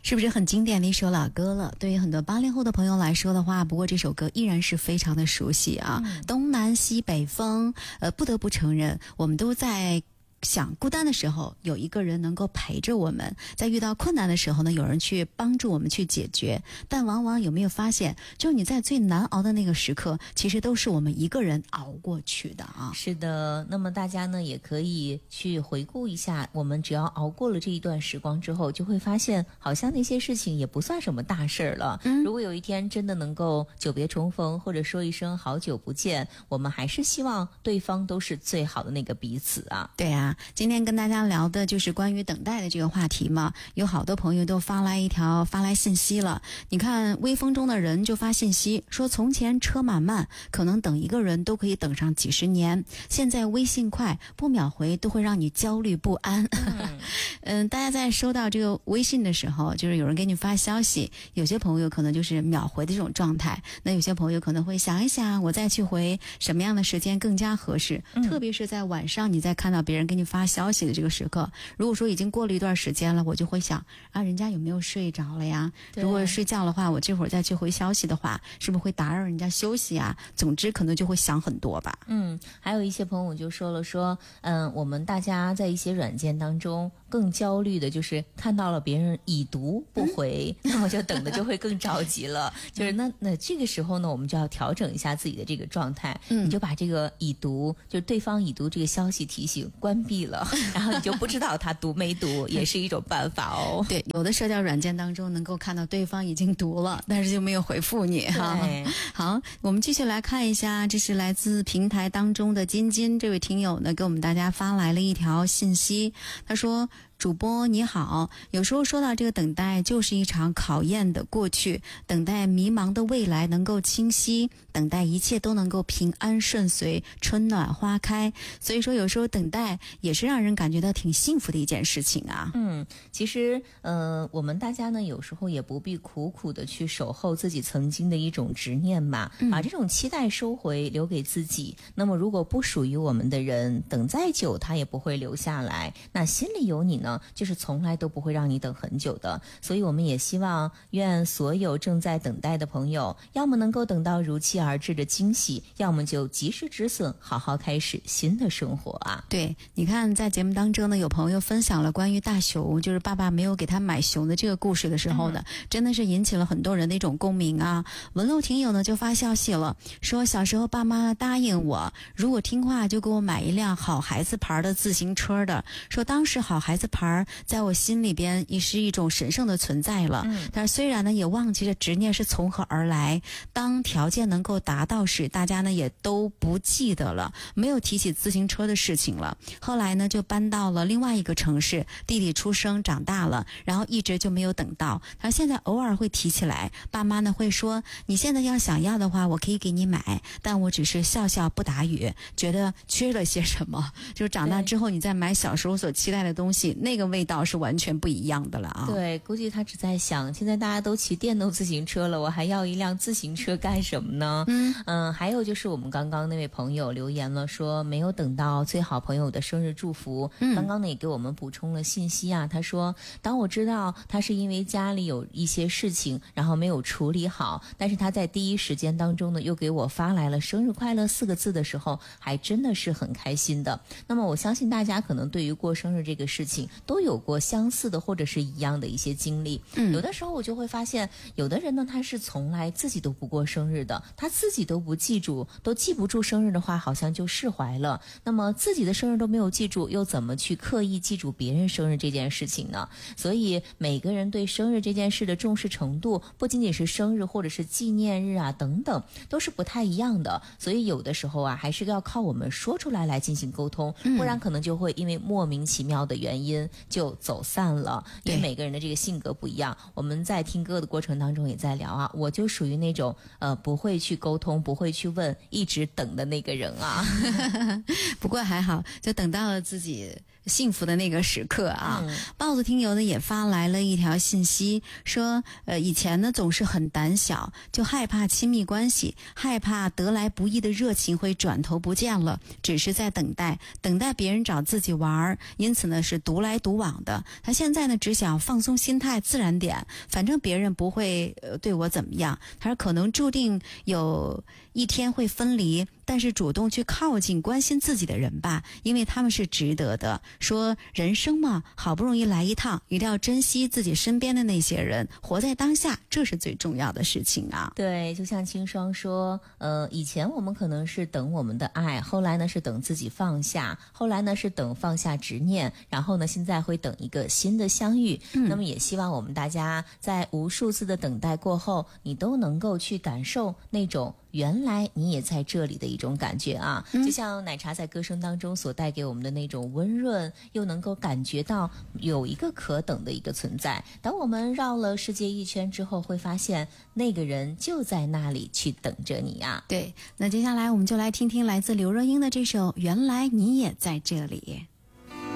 是不是很经典的一首老歌了？对于很多80后的朋友来说的话，不过这首歌依然是非常的熟悉啊。东南西北风，不得不承认，我们都在想孤单的时候有一个人能够陪着我们，在遇到困难的时候呢，有人去帮助我们去解决。但往往有没有发现，就你在最难熬的那个时刻，其实都是我们一个人熬过去的啊。 是的，那么大家呢也可以去回顾一下，我们只要熬过了这一段时光之后，就会发现好像那些事情也不算什么大事了。如果有一天真的能够久别重逢，或者说一声好久不见，我们还是希望对方都是最好的那个彼此啊。 对啊，今天跟大家聊的就是关于等待的这个话题嘛，有好多朋友都发来信息了。你看微风中的人就发信息说，从前车马慢，可能等一个人都可以等上几十年，现在微信快，不秒回都会让你焦虑不安。大家在收到这个微信的时候，就是有人给你发消息，有些朋友可能就是秒回的这种状态，那有些朋友可能会想一想，我再去回什么样的时间更加合适。特别是在晚上你在看到别人给你发消息的这个时刻，如果说已经过了一段时间了，我就会想啊，人家有没有睡着了呀？如果睡觉的话，我这会儿再去回消息的话，是不是会打扰人家休息啊？总之可能就会想很多吧。 还有一些朋友就说了我们大家在一些软件当中更焦虑的就是看到了别人已读不回，那么就等的就会更着急了。就是那这个时候呢，我们就要调整一下自己的这个状态，你就把这个已读，就对方已读这个消息提醒关闭了，然后你就不知道他读没读，也是一种办法哦。 对，有的社交软件当中能够看到对方已经读了，但是就没有回复你哈。好，我们继续来看一下，这是来自平台当中的金金这位听友呢，给我们大家发来了一条信息，他说，主播你好，有时候说到这个等待就是一场考验的过去，等待迷茫的未来能够清晰，等待一切都能够平安顺遂，春暖花开。所以说有时候等待也是让人感觉到挺幸福的一件事情啊。 其实我们大家呢有时候也不必苦苦的去守候自己曾经的一种执念嘛，把这种期待收回，留给自己。那么如果不属于我们的人，等再久他也不会留下来，那心里有你呢，就是从来都不会让你等很久的。所以我们也希望愿所有正在等待的朋友，要么能够等到如期而至的惊喜，要么就及时止损，好好开始新的生活啊。 对，你看在节目当中呢，有朋友分享了关于大熊，就是爸爸没有给他买熊的这个故事的时候呢，真的是引起了很多人的一种共鸣啊。文路听友呢就发消息了，说小时候爸妈答应我，如果听话就给我买一辆好孩子牌的自行车的，说当时好孩子牌在我心里边也是一种神圣的存在了。但是虽然呢也忘记了执念是从何而来，当条件能够达到时，大家呢也都不记得了，没有提起自行车的事情了。后来呢就搬到了另外一个城市，弟弟出生长大了，然后一直就没有等到。他现在偶尔会提起来，爸妈呢会说，你现在要想要的话我可以给你买，但我只是笑笑不打语，觉得缺了些什么。就是长大之后你再买小时候所期待的东西，那个味道是完全不一样的了啊。 对，估计他只在想，现在大家都骑电动自行车了，我还要一辆自行车干什么呢？还有就是我们刚刚那位朋友留言了，说没有等到最好朋友的生日祝福。刚刚呢也给我们补充了信息啊，他说当我知道他是因为家里有一些事情，然后没有处理好，但是他在第一时间当中呢又给我发来了生日快乐4个字的时候，还真的是很开心的。那么我相信大家可能对于过生日这个事情都有过相似的或者是一样的一些经历。有的时候我就会发现，有的人呢他是从来自己都不过生日的，他自己都不记住，都记不住生日的话，好像就释怀了。那么自己的生日都没有记住，又怎么去刻意记住别人生日这件事情呢？所以每个人对生日这件事的重视程度，不仅仅是生日或者是纪念日啊等等，都是不太一样的。所以有的时候啊，还是要靠我们说出来进行沟通，不然可能就会因为莫名其妙的原因就走散了。因为每个人的这个性格不一样，我们在听歌的过程当中也在聊啊，我就属于那种不会去沟通，不会去问，一直等的那个人啊。 不过还好，就等到了自己幸福的那个时刻啊。豹子听友呢也发来了一条信息说，以前呢总是很胆小，就害怕亲密关系，害怕得来不易的热情会转头不见了，只是在等待别人找自己玩，因此呢是独来独往的。他现在呢只想放松心态，自然点，反正别人不会对我怎么样。他说可能注定有一天会分离，但是主动去靠近关心自己的人吧，因为他们是值得的。说人生嘛，好不容易来一趟，一定要珍惜自己身边的那些人，活在当下，这是最重要的事情啊。 对，就像清霜说，以前我们可能是等我们的爱，后来呢是等自己放下，后来呢是等放下执念，然后呢现在会等一个新的相遇。那么也希望我们大家在无数次的等待过后，你都能够去感受那种原来你也在这里的一种感觉啊。就像奶茶在歌声当中所带给我们的那种温润，又能够感觉到有一个可等的一个存在。当我们绕了世界一圈之后，会发现那个人就在那里去等着你啊。 对，那接下来我们就来听听来自刘若英的这首《原来你也在这里》。